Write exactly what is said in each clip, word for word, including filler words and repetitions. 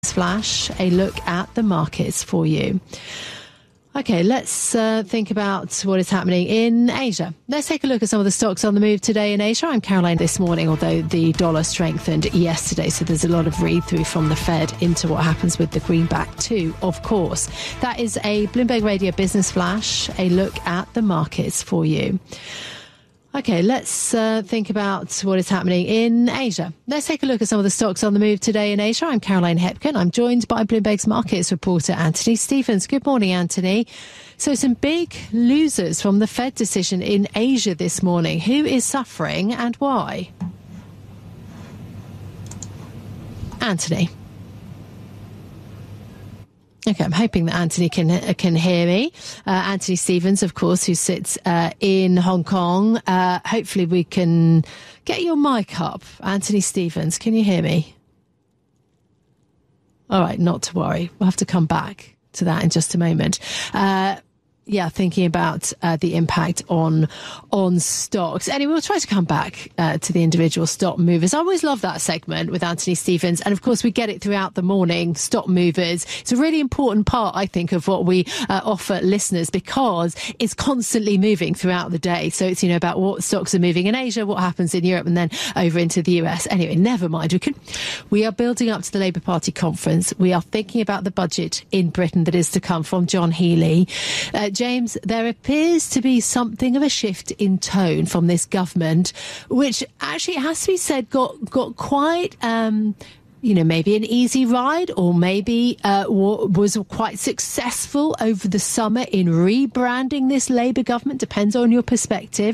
Flash, a look at the markets for you. Okay, let's uh, think about what is happening in Asia. Let's take a look at some of the stocks on the move today in Asia. I'm Caroline this morning, although the dollar strengthened yesterday, so there's a lot of read-through from the Fed into what happens with the greenback too, of course. That is a Bloomberg Radio Business Flash, a look at the markets for you. Okay, let's uh, think about what is happening in Asia. Let's take a look at some of the stocks on the move today in Asia. I'm Caroline Hepkin. I'm joined by Bloomberg's markets reporter Anthony Stevens. Good morning, Anthony. So some big losers from the Fed decision in Asia this morning. Who is suffering and why? Anthony. Okay, I'm hoping that Anthony can uh, can hear me. Uh, Anthony Stevens, of course, who sits uh, in Hong Kong. Uh, hopefully we can get your mic up. Anthony Stevens, can you hear me? All right, not to worry. We'll have to come back to that in just a moment. Uh, yeah, thinking about uh, the impact on on stocks. Anyway, we'll try to come back uh, to the individual stock movers. I always love that segment with Anthony Stevens. And of course, we get it throughout the morning, stock movers. It's a really important part, I think, of what we uh, offer listeners because it's constantly moving throughout the day. So it's, you know, about what stocks are moving in Asia, what happens in Europe, and then over into the U S. Anyway, never mind. We can, we are building up to the Labour Party conference. We are thinking about the budget in Britain that is to come from John Healey. Uh, James, there appears to be something of a shift in tone from this government, which actually, it has to be said, got got quite, um, you know, maybe an easy ride, or maybe uh, was quite successful over the summer in rebranding this Labour government. Depends on your perspective.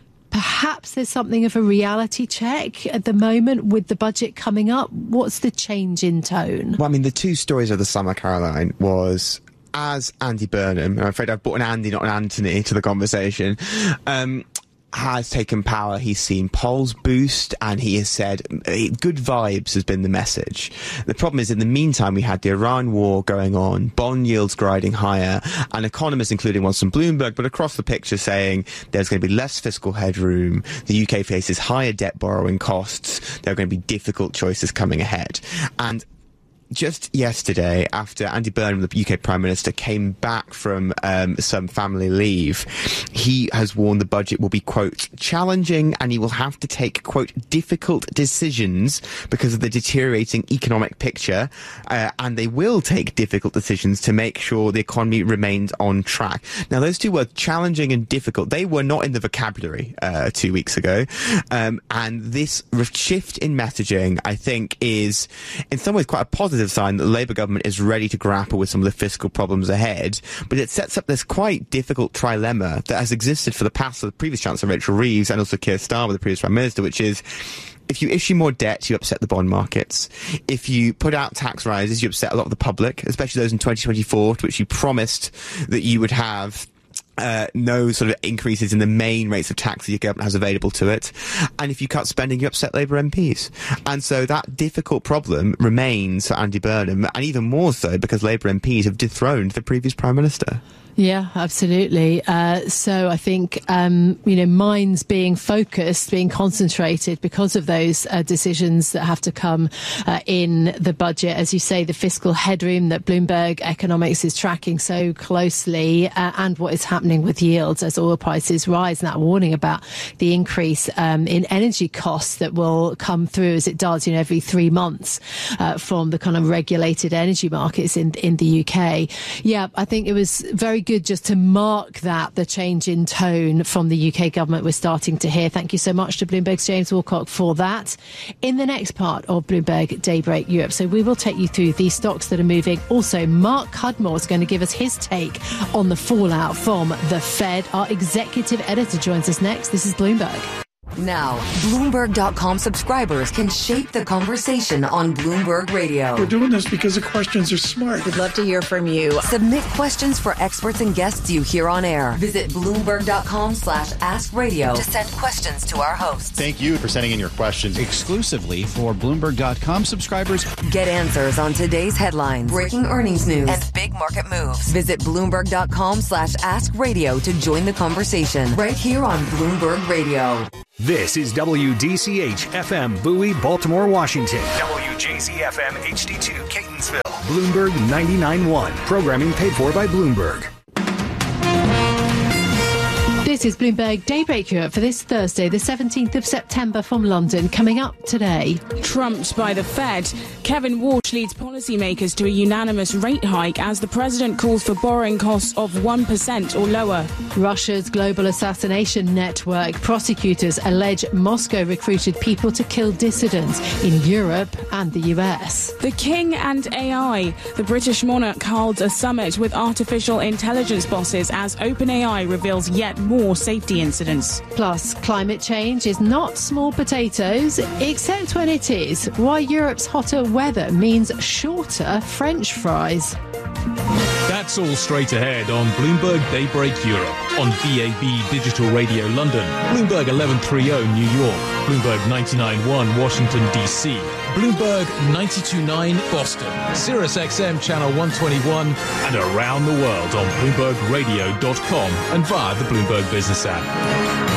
Perhaps there's something of a reality check at the moment with the budget coming up. What's the change in tone? Well, I mean, the two stories of the summer, Caroline, was as Andy Burnham, I'm afraid I've brought an Andy, not an Anthony, to the conversation, um, has taken power. He's seen polls boost, and he has said good vibes has been the message. The problem is, in the meantime, we had the Iran war going on, bond yields grinding higher, and economists, including ones from Bloomberg, but across the picture, saying there's going to be less fiscal headroom, the U K faces higher debt borrowing costs, there are going to be difficult choices coming ahead. And just yesterday, after Andy Burnham, the U K Prime Minister, came back from um, some family leave, he has warned the budget will be, quote, challenging, and he will have to take, quote, difficult decisions because of the deteriorating economic picture, uh, and they will take difficult decisions to make sure the economy remains on track. Now, those two words, challenging and difficult, they were not in the vocabulary uh, two weeks ago, um, and this shift in messaging, I think, is in some ways quite a positive sign that the Labour government is ready to grapple with some of the fiscal problems ahead, but it sets up this quite difficult trilemma that has existed for the past, the previous Chancellor Rachel Reeves and also Keir Starmer, the previous Prime Minister, which is, if you issue more debt, you upset the bond markets. If you put out tax rises, you upset a lot of the public, especially those in twenty twenty-four, to which you promised that you would have Uh, no sort of increases in the main rates of tax that your government has available to it. And if you cut spending, you upset Labour M Ps. And so that difficult problem remains for Andy Burnham, and even more so because Labour M Ps have dethroned the previous Prime Minister. Yeah, absolutely. Uh, so I think, um, you know, minds being focused, being concentrated because of those uh, decisions that have to come uh, in the budget. As you say, the fiscal headroom that Bloomberg Economics is tracking so closely, uh, and what is happening with yields as oil prices rise, and that warning about the increase um, in energy costs that will come through as it does, you know, every three months uh, from the kind of regulated energy markets in, in the U K. Yeah, I think it was very good just to mark that, the change in tone from the U K government we're starting to hear. Thank you so much to Bloomberg's James Woolcock for that. In the next part of Bloomberg Daybreak Europe, so we will take you through the stocks that are moving. Also, Mark Cudmore is going to give us his take on the fallout from the Fed. Our executive editor joins us next. This is Bloomberg. Now, Bloomberg dot com subscribers can shape the conversation on Bloomberg Radio. We're doing this because the questions are smart. We'd love to hear from you. Submit questions for experts and guests you hear on air. Visit Bloomberg dot com slash ask radio to send questions to our hosts. Thank you for sending in your questions exclusively for Bloomberg dot com subscribers. Get answers on today's headlines, breaking earnings news, and big market moves. Visit Bloomberg dot com slash ask radio to join the conversation right here on Bloomberg Radio. This is W D C H F M Bowie, Baltimore, Washington. W J Z F M H D two, Catonsville. Bloomberg ninety-nine point one. Programming paid for by Bloomberg. This is Bloomberg Daybreak Europe for this Thursday, the seventeenth of September from London. Coming up today. Trumped by the Fed, Kevin Walsh leads policymakers to a unanimous rate hike as the president calls for borrowing costs of one percent or lower. Russia's global assassination network. Prosecutors allege Moscow recruited people to kill dissidents in Europe and the U S. The King and A I. The British monarch holds a summit with artificial intelligence bosses as OpenAI reveals yet more safety incidents. Plus, climate change is not small potatoes, except when it is. Why Europe's hotter weather means shorter French fries. That's all straight ahead on Bloomberg Daybreak Europe on D A B Digital Radio London, Bloomberg eleven thirty New York, Bloomberg ninety-nine point one Washington D C, Bloomberg ninety-two point nine Boston, Sirius X M Channel one twenty-one, and around the world on Bloomberg Radio dot com and via the Bloomberg Business app.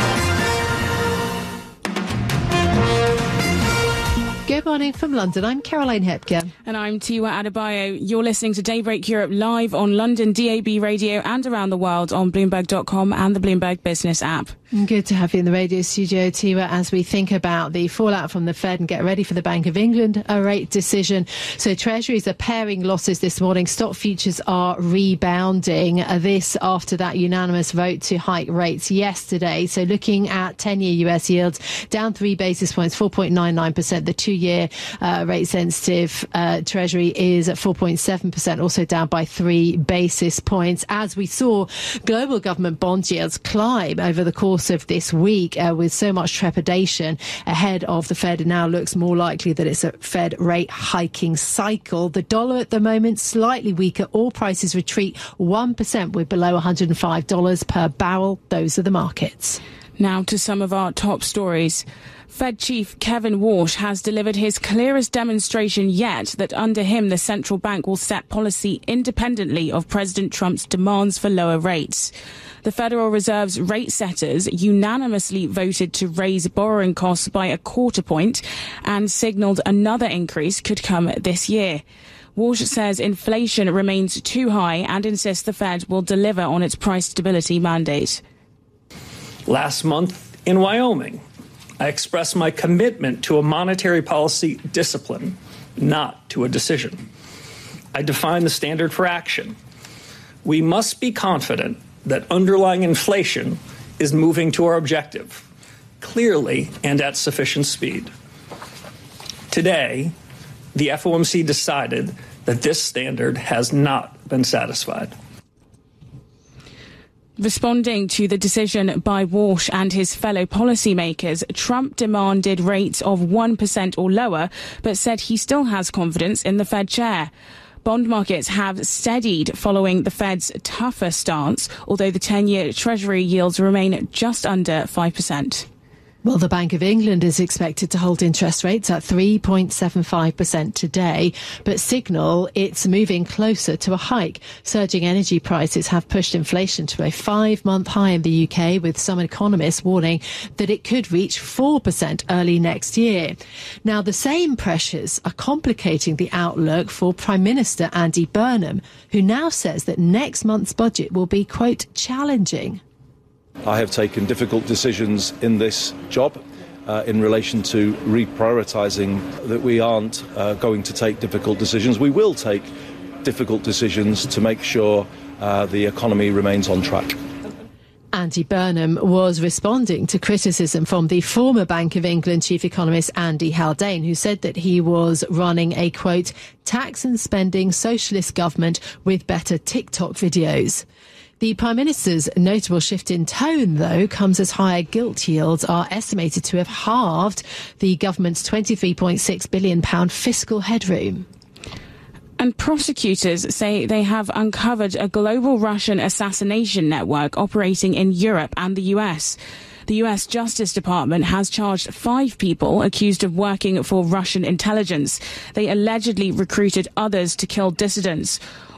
Good morning from London. I'm Caroline Hepker. And I'm Tiwa Adebayo. You're listening to Daybreak Europe live on London D A B Radio and around the world on Bloomberg dot com and the Bloomberg Business app. Good to have you in the radio studio, Tiwa, as we think about the fallout from the Fed and get ready for the Bank of England a rate decision. So Treasuries are paring losses this morning. Stock futures are rebounding. Uh, this after that unanimous vote to hike rates yesterday. So looking at ten-year U S yields, down three basis points, four point nine nine percent. The two-year uh, rate-sensitive uh, Treasury is at four point seven percent, also down by three basis points. As we saw global government bond yields climb over the course of this week uh, with so much trepidation ahead of the Fed. It now looks more likely that it's a Fed rate hiking cycle. The dollar at the moment slightly weaker. Oil prices retreat one percent. We're below one hundred five dollars per barrel. Those are the markets. Now to some of our top stories. Fed Chief Kevin Walsh has delivered his clearest demonstration yet that under him the central bank will set policy independently of President Trump's demands for lower rates. The Federal Reserve's rate setters unanimously voted to raise borrowing costs by a quarter point and signalled another increase could come this year. Walsh says inflation remains too high and insists the Fed will deliver on its price stability mandate. Last month in Wyoming, I expressed my commitment to a monetary policy discipline, not to a decision. I defined the standard for action. We must be confident that underlying inflation is moving to our objective, clearly and at sufficient speed. Today, the F O M C decided that this standard has not been satisfied. Responding to the decision by Walsh and his fellow policymakers, Trump demanded rates of one percent or lower, but said he still has confidence in the Fed chair. Bond markets have steadied following the Fed's tougher stance, although the ten-year Treasury yields remain just under five percent. Well, the Bank of England is expected to hold interest rates at three point seven five percent today, but signal it's moving closer to a hike. Surging energy prices have pushed inflation to a five-month high in the U K, with some economists warning that it could reach four percent early next year. Now, the same pressures are complicating the outlook for Prime Minister Andy Burnham, who now says that next month's budget will be, quote, challenging. I have taken difficult decisions in this job uh, in relation to reprioritising, that we aren't uh, going to take difficult decisions. We will take difficult decisions to make sure uh, the economy remains on track. Andy Burnham was responding to criticism from the former Bank of England chief economist Andy Haldane, who said that he was running a, quote, tax and spending socialist government with better TikTok videos. The Prime Minister's notable shift in tone, though, comes as higher gilt yields are estimated to have halved the government's twenty-three point six billion pounds fiscal headroom. And prosecutors say they have uncovered a global Russian assassination network operating in Europe and the U S. The U S Justice Department has charged five people accused of working for Russian intelligence. They allegedly recruited others to kill dissidents.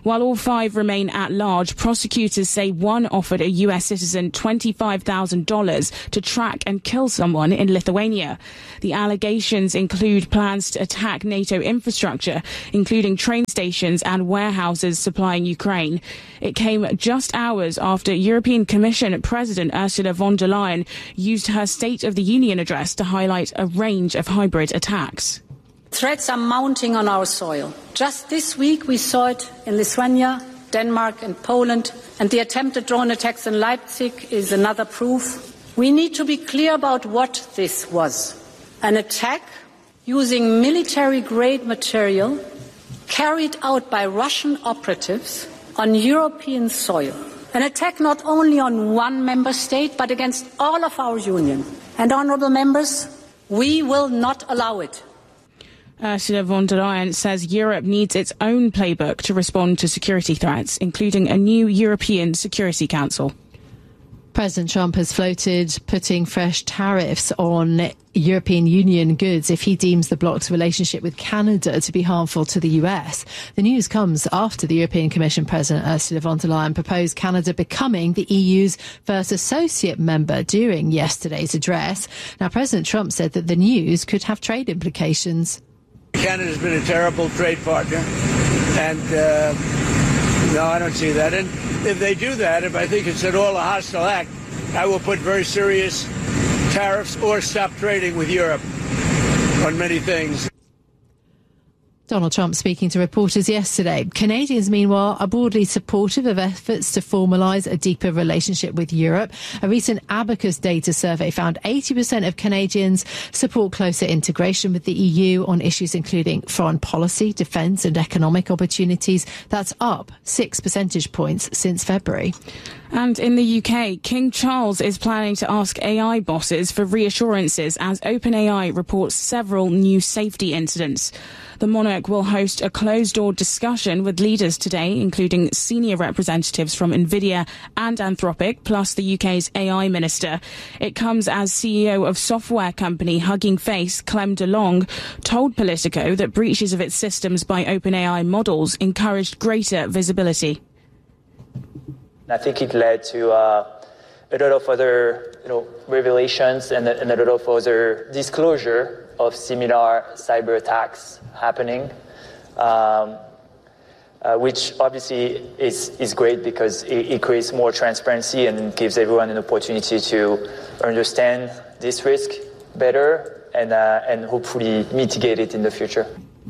While all five remain at large, prosecutors say one offered a U S citizen twenty-five thousand dollars to track and kill someone in Lithuania. The allegations include plans to attack NATO infrastructure, including train stations and warehouses supplying Ukraine. It came just hours after European Commission President Ursula von der Leyen used her State of the Union address to highlight a range of hybrid attacks. Threats are mounting on our soil. Just this week we saw it in Lithuania, Denmark and Poland, and the attempted drone attacks in Leipzig is another proof. We need to be clear about what this was. An attack using military-grade material carried out by Russian operatives on European soil. An attack not only on one member state, but against all of our union. And, honourable members, we will not allow it. Ursula von der Leyen says Europe needs its own playbook to respond to security threats, including a new European Security Council. President Trump has floated putting fresh tariffs on European Union goods if he deems the bloc's relationship with Canada to be harmful to the U S. The news comes after the European Commission President Ursula von der Leyen proposed Canada becoming the E U's first associate member during yesterday's address. Now, President Trump said that the news could have trade implications. Canada's been a terrible trade partner, and uh, no, I don't see that. And if they do that, if I think it's at all a hostile act, I will put very serious tariffs or stop trading with Europe on many things. Donald Trump speaking to reporters yesterday. Canadians, meanwhile, are broadly supportive of efforts to formalise a deeper relationship with Europe. A recent Abacus data survey found eighty percent of Canadians support closer integration with the E U on issues including foreign policy, defence and economic opportunities. That's up six percentage points since February. And in the U K, King Charles is planning to ask A I bosses for reassurances as OpenAI reports several new safety incidents. The monarch will host a closed-door discussion with leaders today, including senior representatives from Nvidia and Anthropic, plus the U K's A I minister. It comes as C E O of software company Hugging Face, Clem DeLong, told Politico that breaches of its systems by OpenAI models encouraged greater visibility. I think it led to uh, a lot of other, you know, revelations and a, and a lot of other disclosure of similar cyber attacks happening, um, uh, which obviously is, is great because it, it creates more transparency and gives everyone an opportunity to understand this risk better and, uh, and hopefully mitigate it in the future.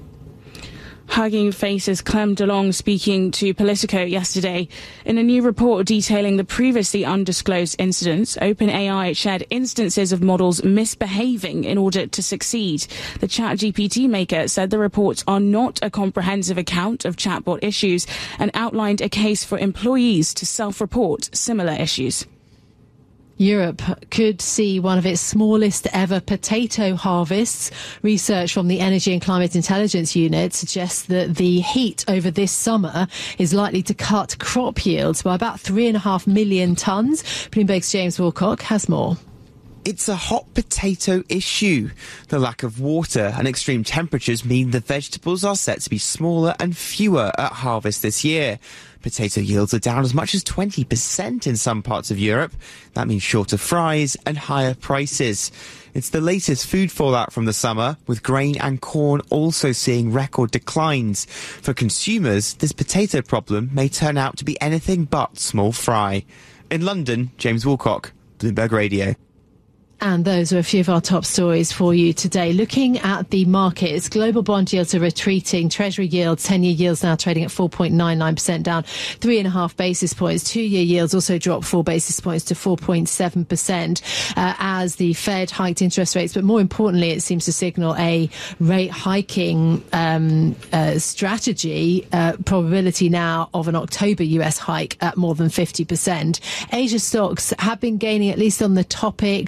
Hugging Face's Clem DeLong speaking to Politico yesterday. In a new report detailing the previously undisclosed incidents, OpenAI shared instances of models misbehaving in order to succeed. The ChatGPT maker said the reports are not a comprehensive account of chatbot issues and outlined a case for employees to self-report similar issues. Europe could see one of its smallest ever potato harvests. Research from the Energy and Climate Intelligence Unit suggests that the heat over this summer is likely to cut crop yields by about three and a half million tonnes. Bloomberg's James Wilcock has more. It's a hot potato issue. The lack of water and extreme temperatures mean the vegetables are set to be smaller and fewer at harvest this year. Potato yields are down as much as twenty percent in some parts of Europe. That means shorter fries and higher prices. It's the latest food fallout from the summer, with grain and corn also seeing record declines. For consumers, this potato problem may turn out to be anything but small fry. In London, James Wilcock, Bloomberg Radio. And those are a few of our top stories for you today. Looking at the markets, global bond yields are retreating. Treasury yields, ten-year yields now trading at four point nine nine percent, down three and a half basis points. Two-year yields also dropped four basis points to four point seven percent uh, as the Fed hiked interest rates. But more importantly, it seems to signal a rate hiking um, uh, strategy, uh, probability now of an October U S hike at more than fifty percent. Asia stocks have been gaining, at least on the topics.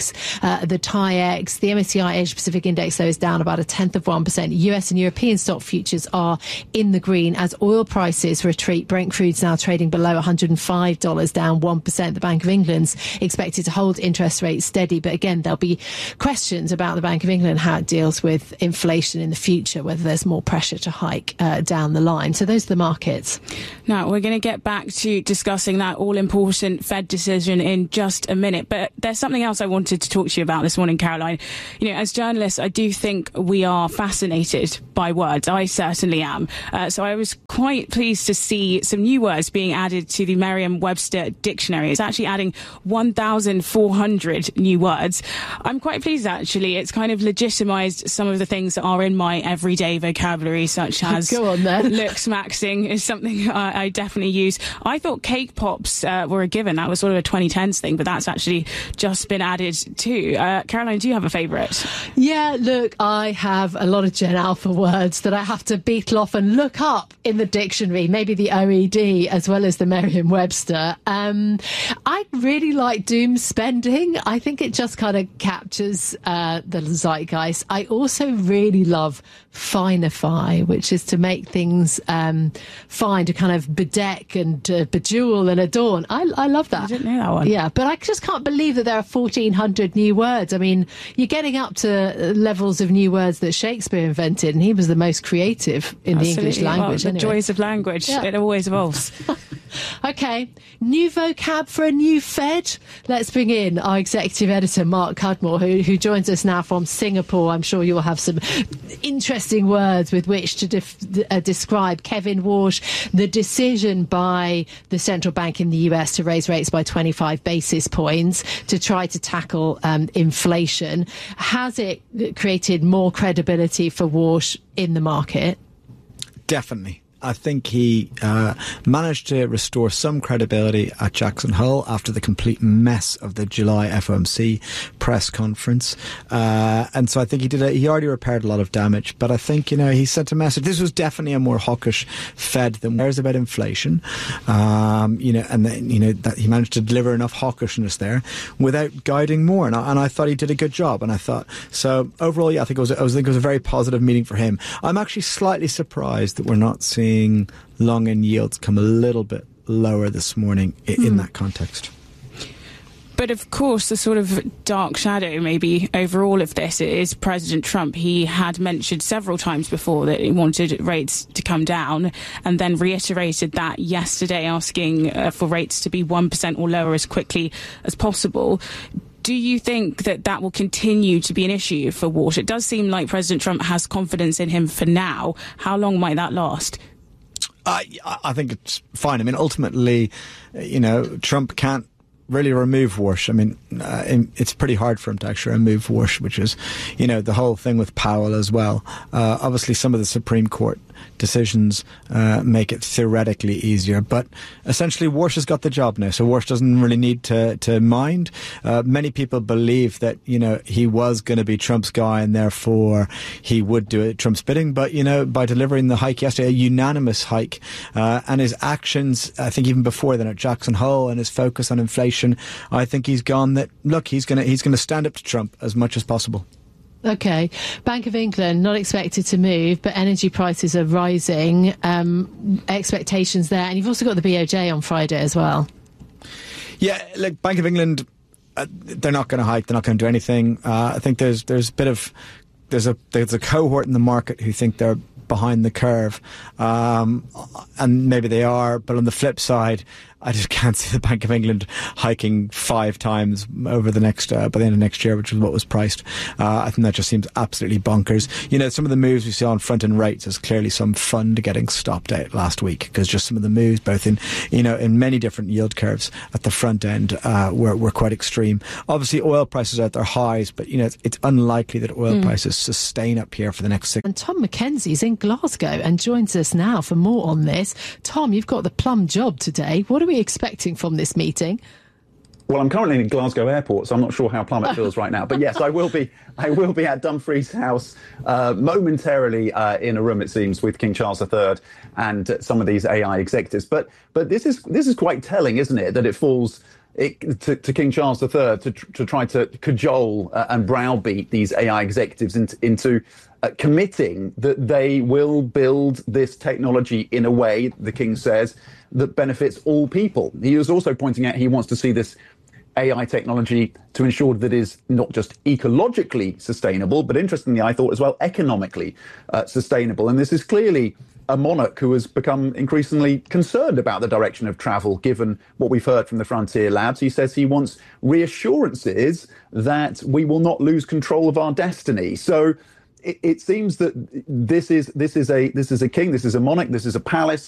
uh, the T I E X. The M S C I Asia Pacific Index, though, is down about a tenth of one percent. U S and European stock futures are in the green as oil prices retreat. Brent crude's now trading below one hundred five dollars, down one percent. The Bank of England's expected to hold interest rates steady, but again, there'll be questions about the Bank of England, how it deals with inflation in the future, whether there's more pressure to hike uh, down the line. So those are the markets. Now, we're going to get back to discussing that all-important Fed decision in just a minute, but there's something else I wanted to talk to you about this morning, Caroline. You know, as journalists, I do think we are fascinated by words. I certainly am. Uh, so I was quite pleased to see some new words being added to the Merriam-Webster dictionary. It's actually adding one thousand four hundred new words. I'm quite pleased, actually. It's kind of legitimised some of the things that are in my everyday vocabulary, such as Go on, then. looksmaxing is something I, I definitely use. I thought cake pops uh, were a given. That was sort of a twenty tens thing, but that's actually just been added too. Uh, Caroline, do you have a favourite? Yeah, look, I have a lot of Gen Alpha words that I have to beetle off and look up in the dictionary, maybe the O E D as well as the Merriam-Webster. Um, I really like doom spending. I think it just kind of captures uh, the zeitgeist. I also really love finify, which is to make things um, fine, to kind of bedeck and uh, bejewel and adorn. I, I love that. I didn't know that one. Yeah, but I just can't believe that there are fourteen hundred new words. I mean, you're getting up to levels of new words that Shakespeare invented, and he was the most creative in Absolutely. the English language. Well, the anyway. joys of language. Yeah. It always evolves. Okay, new vocab for a new Fed. Let's bring in our executive editor, Mark Cudmore, who, who joins us now from Singapore. I'm sure you'll have some interesting words with which to def- uh, describe, Kevin Warsh, the decision by the central bank in the U S to raise rates by twenty-five basis points to try to tackle um, inflation. Has it created more credibility for Warsh in the market? Definitely. I think he uh, managed to restore some credibility at Jackson Hole after the complete mess of the July F O M C press conference. Uh, and so I think he did. A, he already repaired a lot of damage. But I think, you know, he sent a message. This was definitely a more hawkish Fed than cares about inflation. Um, you know, and then, you know, that he managed to deliver enough hawkishness there without guiding more. And I, and I thought he did a good job. And I thought, so overall, yeah, I think it was, I was, I think it was a very positive meeting for him. I'm actually slightly surprised that we're not seeing long end yields come a little bit lower this morning in, mm. in that context. But of course, the sort of dark shadow maybe over all of this is President Trump. He had mentioned several times before that he wanted rates to come down, and then reiterated that yesterday, asking uh, for rates to be one percent or lower as quickly as possible. Do you think that that will continue to be an issue for Warsh? It does seem like President Trump has confidence in him for now. How long might that last? I, I think it's fine. I mean, ultimately, you know, Trump can't really remove Warsh. I mean, uh, it's pretty hard for him to actually remove Warsh, which is, you know, the whole thing with Powell as well. Uh, obviously, some of the Supreme Court decisions uh, make it theoretically easier, but essentially Warsh has got the job now, so Warsh doesn't really need to to mind. Uh, many people believe that, you know, he was going to be Trump's guy and therefore he would do it Trump's bidding, but, you know, by delivering the hike yesterday, a unanimous hike, uh, and his actions, I think even before then at Jackson Hole, and his focus on inflation, I think he's gone that, look, he's going to he's going to stand up to Trump as much as possible. OK. Bank of England not expected to move, but energy prices are rising. Um, expectations there. And you've also got the B O J on Friday as well. Yeah, look, Bank of England, uh, they're not going to hike. They're not going to do anything. Uh, I think there's there's a bit of there's a there's a cohort in the market who think they're behind the curve, um, and maybe they are. But on the flip side, I just can't see the Bank of England hiking five times over the next, uh, by the end of next year, which is what was priced. Uh, I think that just seems absolutely bonkers. You know, some of the moves we saw on front end rates is clearly some fund getting stopped out last week, because just some of the moves, both in, you know, in many different yield curves at the front end, uh, were, were quite extreme. Obviously, oil prices are at their highs, but, you know, it's, it's unlikely that oil mm. prices sustain up here for the next six. And Tom Mackenzie's in Glasgow and joins us now for more on this. Tom, you've got the plum job today. What are we expecting from this meeting? Well, I'm currently in Glasgow Airport, so I'm not sure how plum it feels right now. But yes, I will be. I will be at Dumfries House uh, momentarily uh, in a room, it seems, with King Charles the Third and uh, some of these A I executives. But but this is this is quite telling, isn't it? That it falls it, to, to King Charles the Third to, to try to cajole uh, and browbeat these A I executives into, into uh, committing that they will build this technology in a way, the King says, that benefits all people. He was also pointing out he wants to see this A I technology to ensure that it is not just ecologically sustainable, but interestingly, I thought as well, economically uh, sustainable. And this is clearly a monarch who has become increasingly concerned about the direction of travel, given what we've heard from the Frontier Labs. He says he wants reassurances that we will not lose control of our destiny. So it, it seems that this is this is a this is a king, this is a monarch, this is a palace